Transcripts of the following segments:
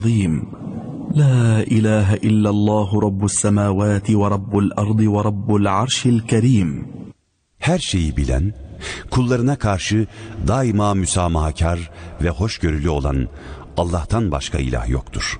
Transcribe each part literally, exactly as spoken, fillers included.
La ilahe illallah rabbus semavati ve rabbul ardı ve rabbul arşil kerim. Her şeyi bilen, kullarına karşı daima müsamahakar ve hoşgörülü olan Allah'tan başka ilah yoktur.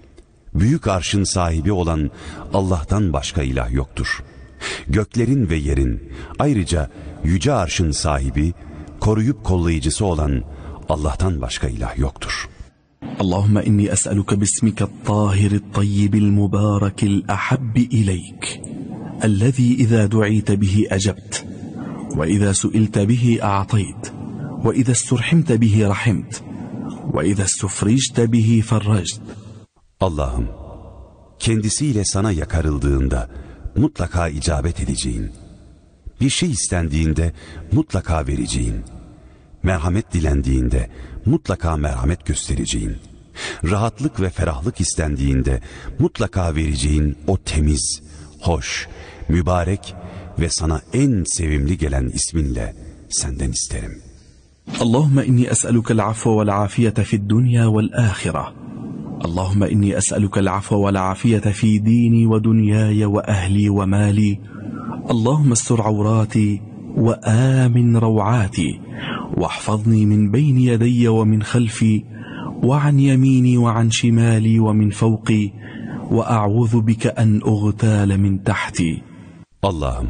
Büyük arşın sahibi olan Allah'tan başka ilah yoktur. Göklerin ve yerin, ayrıca yüce arşın sahibi, koruyup kollayıcısı olan Allah'tan başka ilah yoktur. Allahümme inni es'aluke bismika't-tahirit-tayyib'il mübarekil-ahabbi ileyk, ellezî izâ du'îte bihi ecebt, ve izâ su'ilte bihi a'tayt, ve izâ isturhimte bihi rahimt, ve izâ istufricte bihi ferrect. Allah'ım, kendisiyle sana yakarıldığında mutlaka icabet edeceğin, bir şey istendiğinde mutlaka vereceğin, merhamet dilendiğinde mutlaka merhamet göstereceğin, rahatlık ve ferahlık istendiğinde mutlaka vereceğin o temiz, hoş, mübarek ve sana en sevimli gelen isminle senden isterim. Allahümme inni es'alukel afve vel afiyete fid dünya vel ahire. Allahümme inni es'alukel afve vel afiyete fi dini ve dünyaya ve ehli ve mali. Allahümme estur avrati ve amin rav'ati. واحفظني من بين يدي ومن خلفي وعن يميني وعن شمالي ومن فوقي وأعوذ بك أن أغتال من تحتي. Allah'ım,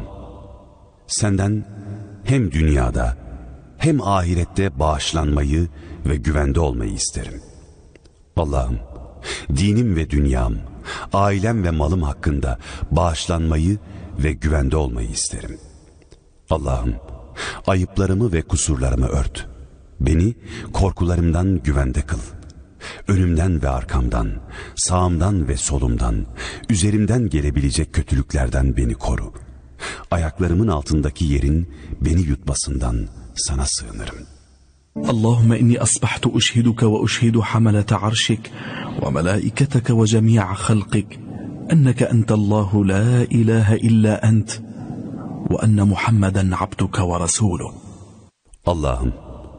senden hem dünyada hem ahirette bağışlanmayı ve güvende olmayı isterim. Allah'ım, dinim ve dünyam, ailem ve malım hakkında bağışlanmayı ve güvende olmayı isterim. Allah'ım, ayıplarımı ve kusurlarımı ört. Beni korkularımdan güvende kıl. Önümden ve arkamdan, sağımdan ve solumdan, üzerimden gelebilecek kötülüklerden beni koru. Ayaklarımın altındaki yerin beni yutmasından sana sığınırım. Allahümme inni asbahtu uşhiduke ve uşhidu hamalete arşik ve melaiketeke ve cemi'a halkik enneke entallahu la ilahe illa ent ve enne Muhammeden abduke ve rasulun. Allah'ım,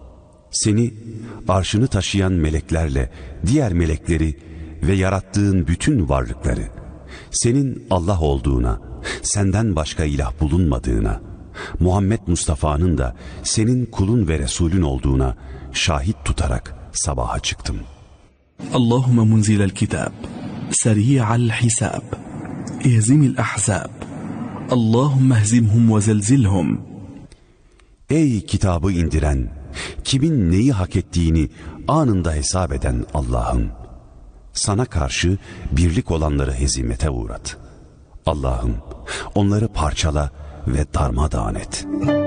seni arşını taşıyan meleklerle diğer melekleri ve yarattığın bütün varlıkları, senin Allah olduğuna, senden başka ilah bulunmadığına, Muhammed Mustafa'nın da senin kulun ve Resulün olduğuna şahit tutarak sabaha çıktım. Allahümme munzilel kitab, seri'al hisab, ihzimil ahzab, Allahümme hzimhum ve zelzilhum. Ey kitabı indiren, kimin neyi hak ettiğini anında hesap eden Allah'ım, sana karşı birlik olanları hezimete uğrat. Allah'ım, onları parçala ve darmadağın et.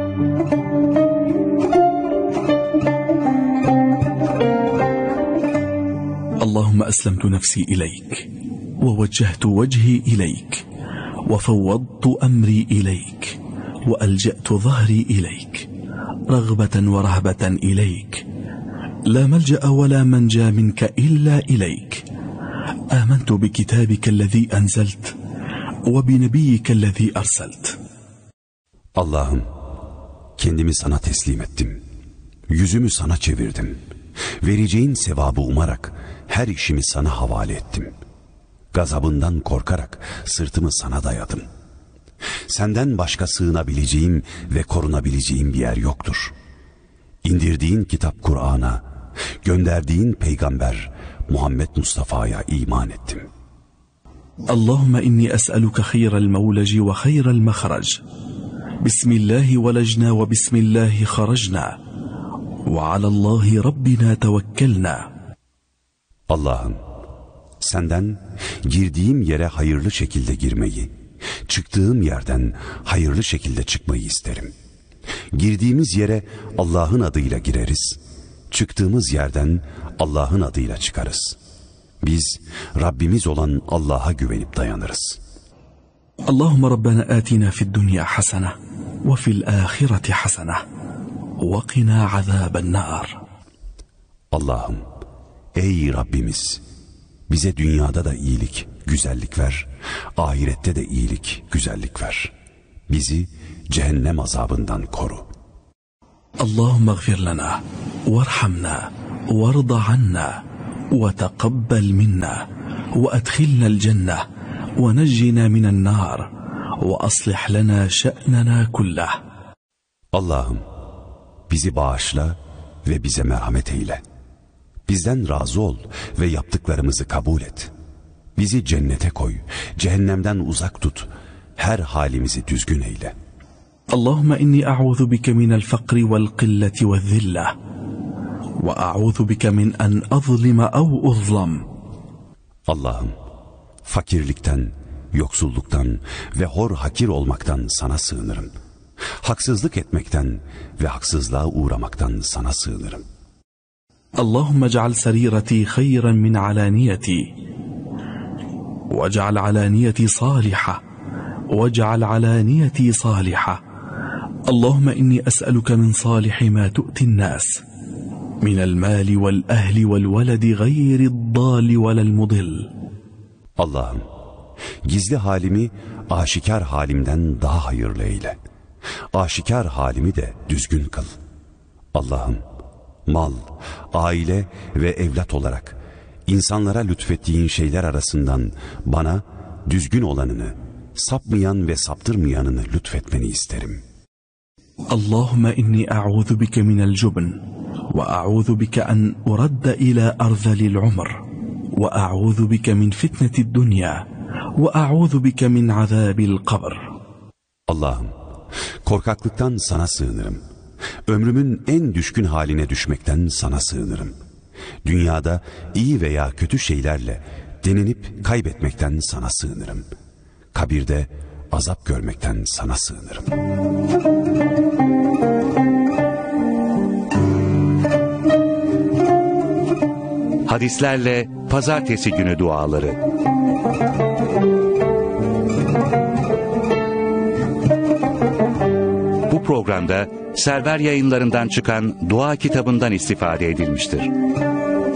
Allahümme eslemtu nefsi ileyk ve vecehtu vecihi ileyk ve fevvadtu emri ileyk ve elce'tu zahri ileyk ragbeten ve rahbeten ileyk la melce'e ve la menca minke illa ileyk amentu bi kitabikellezî enzelt ve bi nebiyyikellezî erselt. Allah'ım, kendimi sana teslim ettim. Yüzümü sana çevirdim. Vereceğin sevabı umarak her işimi sana havale ettim. Gazabından korkarak sırtımı sana dayadım. Senden başka sığınabileceğim ve korunabileceğim bir yer yoktur. İndirdiğin kitap Kur'an'a, gönderdiğin peygamber Muhammed Mustafa'ya iman ettim. Allahümme inni es'aluke hayral mevleci ve hayral mehrac. Bismillahi velejna ve bismillahi harajna ve alallahi Rabbina tevekkelna. Allah'ım, senden girdiğim yere hayırlı şekilde girmeyi, çıktığım yerden hayırlı şekilde çıkmayı isterim. Girdiğimiz yere Allah'ın adıyla gireriz, çıktığımız yerden Allah'ın adıyla çıkarız. Biz Rabbimiz olan Allah'a güvenip dayanırız. Allahümme Rabbena atina fid dünya hasene ve fil ahireti hasene ve qina azaben nar. Allah'ım, ey Rabbimiz, bize dünyada da iyilik, güzellik ver, ahirette de iyilik, güzellik ver. Bizi cehennem azabından koru. Allahümme gfir lana, verhamna, varda anna, وتقبل منا وأدخلنا الجنة ونجنا من النار وأصلح لنا شأننا كله. Allah'ım bizi bağışla ve bize merhamet eyle. Bizden razı ol ve yaptıklarımızı kabul et. Bizi cennete koy, cehennemden uzak tut. Her halimizi düzgün eyle. Allahümme inni a'udhu bike minel fakri vel qilleti vel zillah. Ve a'udhu bike min en azlime ev uzlam. Allah'ım fakirlikten, yoksulluktan ve hor hakir olmaktan sana sığınırım. Haksızlık etmekten ve haksızlığa uğramaktan sana sığınırım. Allahümme ceal serireti hayran min alaniyeti. Ve ceal alaniyeti saliha. Ve ceal alaniyeti saliha. Allahümme inni es'eluke min salihi ma tu'tin nas. من المال والأهل والولد غير الضال ولا المضل. Allah'ım gizli halimi aşikar halimden daha hayırlı eyle. Aşikar halimi de düzgün kıl. Allah'ım mal, aile ve evlat olarak insanlara lütfettiğin şeyler arasından bana düzgün olanını, sapmayan ve saptırmayanını lütfetmeni isterim. Allahümme inni a'udhu bike minel cubn ve a'udhu bike en uradda ila arzalil umr ve a'udhu bike min fitnetid dünya ve a'udhu bike min azabil kabr. Allah'ım korkaklıktan sana sığınırım. Ömrümün en düşkün haline düşmekten sana sığınırım. Dünyada iyi veya kötü şeylerle denenip kaybetmekten sana sığınırım. Kabirde azap görmekten sana sığınırım. Hadislerle Pazartesi günü duaları. Bu programda Server Yayınları'ndan çıkan dua kitabından istifade edilmiştir.